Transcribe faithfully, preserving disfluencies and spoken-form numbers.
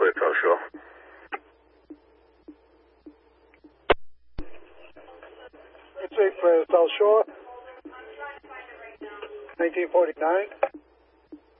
clear South Shore. It's safe for South Shore. nineteen forty-nine.